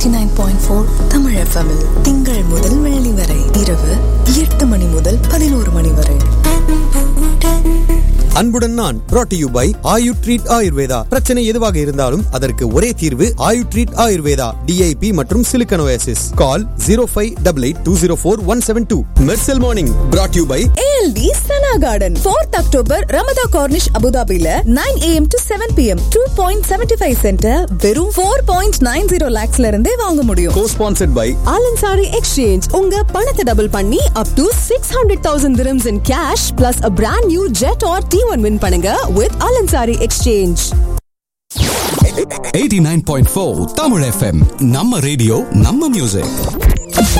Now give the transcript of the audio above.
89.4 Tamil FM திங்கள் முதல் வெள்ளி வரை இரவு 8 மணி முதல் 11 மணி வரை. அன்புடன் நான் brought to you by Ayu treat Ayurveda. பிரச்சனை எதுவாக இருந்தாலும் அதற்கு ஒரே தீர்வு ஆயு ட்ரீட் ஆயுர்வேதா. DIP மற்றும் Silicon Oasis. Call 0588204172. Mersal morning brought to you by ALD Sana Garden 4th October Ramada Cornish Abu Dhabi 9 AM to 7 PM 2.75 center வெறும் 4.90 lakhsல இருந்தே வாங்க முடியும். co-sponsored by Alansari Exchange உங்க பணத்தை டபுள் பண்ணி up to 600,000 dirhams in cash plus a brand new jet or T1 win பண்ணுங்க with Alansari Exchange. 89.4 Tamil FM நம்ம radio நம்ம மியூசிக்.